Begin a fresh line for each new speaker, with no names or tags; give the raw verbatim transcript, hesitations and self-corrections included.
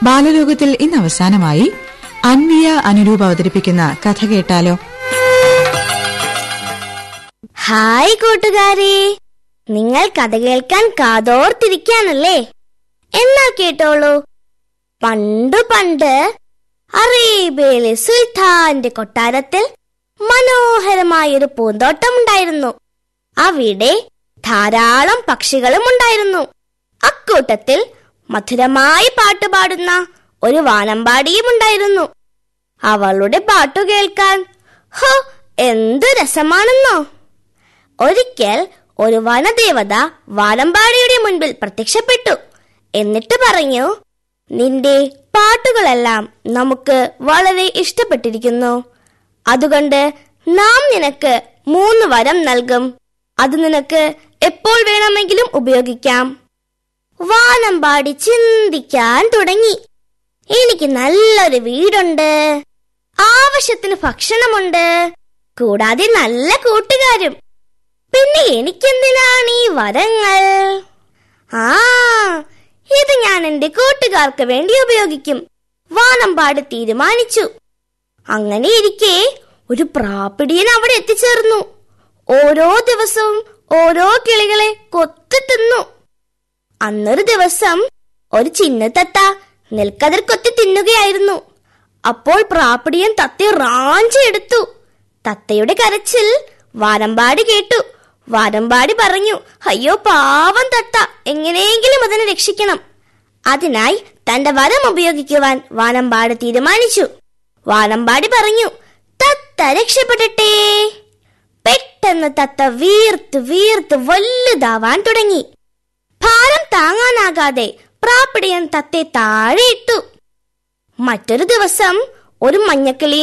ബാലലോകത്തിൽ ഇന്ന് അവസാനമായി അൻവിയ അനുരൂപ് അവതരിപ്പിക്കുന്ന കഥ കേട്ടാലോ?
ഹായ് കൂട്ടുകാരെ, നിങ്ങൾ കഥ കേൾക്കാൻ കാതോർത്തിരിക്കാനല്ലേ? എന്നാ കേട്ടോളൂ. പണ്ടു പണ്ട് അറേബ്യയിലെ സുൽത്താന്റെ കൊട്ടാരത്തിൽ മനോഹരമായൊരു പൂന്തോട്ടം ഉണ്ടായിരുന്നു. അവിടെ ധാരാളം പക്ഷികളും ഉണ്ടായിരുന്നു. അക്കൂട്ടത്തിൽ മധുരമായി പാട്ടുപാടുന്ന ഒരു വാനമ്പാടിയും ഉണ്ടായിരുന്നു. അവളുടെ പാട്ടു കേൾക്കാൻ ഹോ എന്തു രസമാണെന്നോ! ഒരിക്കൽ ഒരു വനദേവത വാനമ്പാടിയുടെ മുൻപിൽ പ്രത്യക്ഷപ്പെട്ടു. എന്നിട്ട് പറഞ്ഞു, നിന്റെ പാട്ടുകളെല്ലാം നമുക്ക് വളരെ ഇഷ്ടപ്പെട്ടിരിക്കുന്നു. അതുകൊണ്ട് നാം നിനക്ക് മൂന്ന് വരം നൽകും. അത് നിനക്ക് എപ്പോൾ വേണമെങ്കിലും ഉപയോഗിക്കാം. വാനമ്പാടി ചിന്തിക്കാൻ തുടങ്ങി. എനിക്ക് നല്ലൊരു വീടുണ്ട്, ആവശ്യത്തിന് ഭക്ഷണമുണ്ട്, കൂടാതെ നല്ല കൂട്ടുകാരും. പിന്നെ എനിക്കെന്തിനാണ് ഈ വരങ്ങൾ? ആ ഇത് ഞാൻ എന്റെ കൂട്ടുകാർക്ക് വേണ്ടി ഉപയോഗിക്കും. വാനമ്പാടി തീരുമാനിച്ചു. അങ്ങനെ ഇരിക്കെ ഒരു പ്രാപ്പിടിയൻ അവിടെ എത്തിച്ചേർന്നു. ഓരോ ദിവസവും ഓരോ കിളികളെ കൊത്തി തിന്നു. അന്നൊരു ദിവസം ഒരു ചിന്നത്തത്ത നെൽക്കതിർ കൊത്തി തിന്നുകയായിരുന്നു. അപ്പോൾ പ്രാപ്പിടിയൻ തത്തയെ റാഞ്ചിയെടുത്തു. തത്തയുടെ കരച്ചിൽ വാനമ്പാടി കേട്ടു. വാനമ്പാടി പറഞ്ഞു, അയ്യോ പാവം തത്ത, എങ്ങനെയെങ്കിലും അതിനെ രക്ഷിക്കണം. അതിനായി തന്റെ വരം ഉപയോഗിക്കുവാൻ വാനമ്പാടി തീരുമാനിച്ചു. വാനമ്പാടി പറഞ്ഞു, തത്ത രക്ഷപ്പെടട്ടെ. പെട്ടെന്ന് തത്ത വീർത്ത് വീർത്ത് വലുതാവാൻ തുടങ്ങി. ഭാരം താങ്ങാനാകാതെ പ്രാപ്പിടിയൻ തത്തെ താഴെയിട്ടു. മറ്റൊരു ദിവസം ഒരു മഞ്ഞക്കിളി